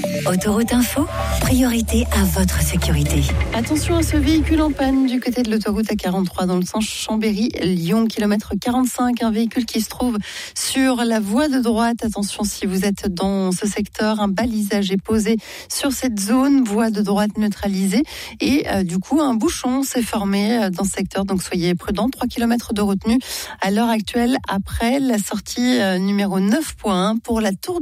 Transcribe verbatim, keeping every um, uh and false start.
Autoroute Info, priorité à votre sécurité. Attention à ce véhicule en panne du côté de l'autoroute A quarante-trois dans le sens Chambéry-Lyon, kilomètre quarante-cinq. Un véhicule qui se trouve sur la voie de droite. Attention si vous êtes dans ce secteur, un balisage est posé sur cette zone, voie de droite neutralisée. Et euh, du coup, un bouchon s'est formé dans ce secteur, donc soyez prudents. trois kilomètres de retenue à l'heure actuelle après la sortie euh, numéro neuf point un pour la tour